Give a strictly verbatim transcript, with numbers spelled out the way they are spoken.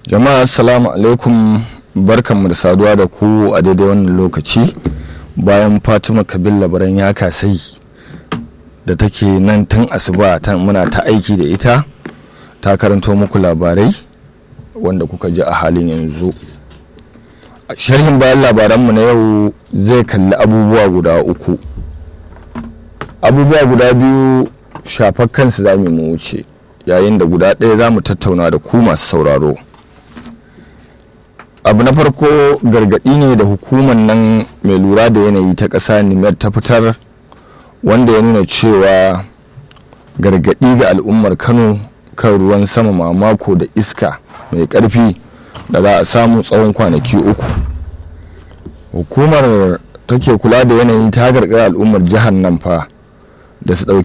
Jama'a assalamu alaikum, barkanmu da saduwa da ku a daidai wannan lokaci bayan Fatima Kabil Labaran ya kasai da take nan tun asuba ta muna ta aiki da ita ta karanto muku labarai wanda kuka ji a halin yanzu. Sharhin bayan labaranmu na yau zai kalli abubuwa guda uku. Abubuwa guda biyu shafar kansu za mu wuce, yayin da guda ɗaya za mu tattauna da ku masu sauraro. Abu na farko gargaɗi ne da hukumar nan mai lura da yanayi ta ƙasa nimet ta fitar, wanda ya nuna cewa gargaɗi ga al'ummar Kano kan ruwan sama mamako da iska mai ƙarfi da za a samu tsawon kwanaki uku. Hukumar take kula da yanayi ta gargaɗi al'ummar jihar nan fa da su ɗauki